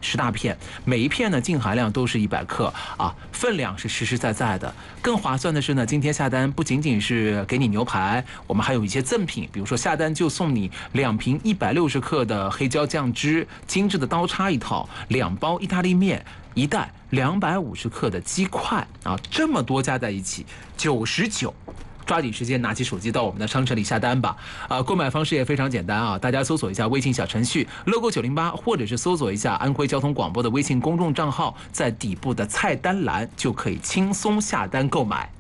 10大片，每一片呢净含量都是100克啊，分量是实实在在的。更划算的是呢，今天下单不仅仅是给你牛排，我们还有一些赠品，比如说下单就送你2瓶160克的黑椒酱汁、精致的刀叉一套、2包意大利面、1袋250克的鸡块啊，这么多加在一起99。抓紧时间拿起手机到我们的商城里下单吧！购买方式也非常简单啊，大家搜索一下微信小程序 logo 908，或者是搜索一下安徽交通广播的微信公众账号，在底部的菜单栏就可以轻松下单购买。